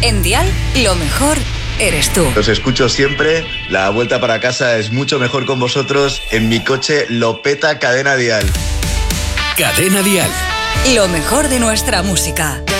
En Dial, lo mejor eres tú. Los escucho siempre. La vuelta para casa es mucho mejor con vosotros. En mi coche lo peta Cadena Dial. Cadena Dial. Lo mejor de nuestra música.